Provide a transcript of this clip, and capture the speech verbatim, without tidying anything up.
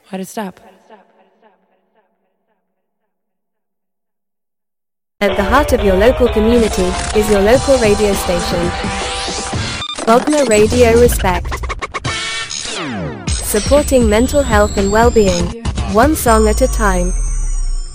Why'd it stop? At the heart of your local community is your local radio station. Bogner Radio Respect. Supporting mental health and well-being, one song at a time.